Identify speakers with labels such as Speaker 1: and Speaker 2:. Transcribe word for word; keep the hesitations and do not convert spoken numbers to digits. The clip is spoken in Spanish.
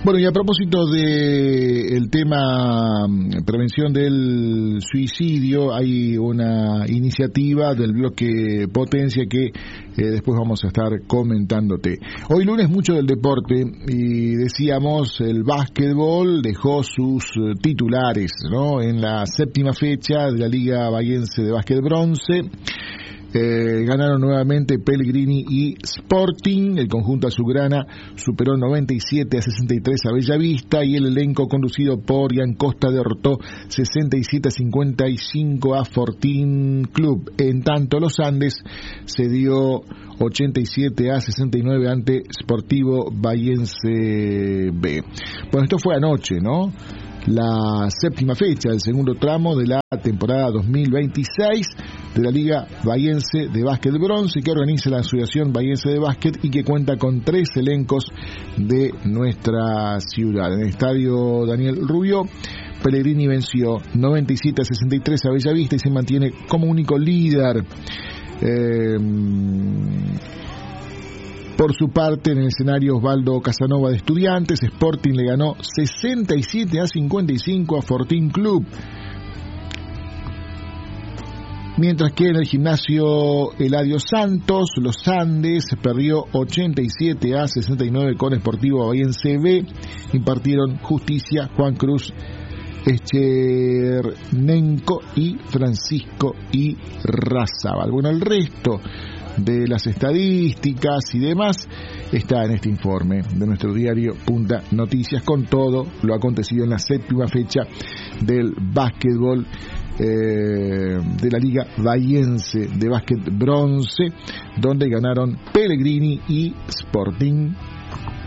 Speaker 1: Bueno, y a propósito de el tema prevención del suicidio, hay una iniciativa del bloque Potencia que eh, después vamos a estar comentándote. Hoy lunes mucho del deporte y decíamos el básquetbol dejó sus titulares, ¿no? En la séptima fecha de la Liga Bahiense de Básquet Bronce. Eh, ganaron nuevamente Pellegrini y Sporting. El conjunto azulgrana superó noventa y siete a sesenta y tres a Bellavista y el elenco conducido por Ian Costa derrotó sesenta y siete a cincuenta y cinco a Fortín Club. En tanto, los Andes se dio ochenta y siete a sesenta y nueve ante Sportivo Bahiense B. Bueno, esto fue anoche, ¿no? La séptima fecha del segundo tramo de la temporada dos mil veintiséis de la Liga Bahiense de Básquet Bronce, que organiza la Asociación Bahiense de Básquet y que cuenta con tres elencos de nuestra ciudad. En el estadio Daniel Rubio, Pellegrini venció noventa y siete a sesenta y tres a Bellavista y se mantiene como único líder. Eh, Por su parte, en el escenario Osvaldo Casanova de Estudiantes, Sporting le ganó sesenta y siete a cincuenta y cinco a Fortín Club. Mientras que en el gimnasio Eladio Santos, los Andes perdió ochenta y siete a sesenta y nueve con Sportivo Bahiense B. Impartieron justicia Juan Cruz Echernenco y Francisco y Razabal. Bueno, el resto de las estadísticas y demás está en este informe de nuestro diario Punta Noticias, con todo lo acontecido en la séptima fecha del básquetbol eh, de la Liga Bahiense de Básquet Bronce, donde ganaron Pellegrini y Sporting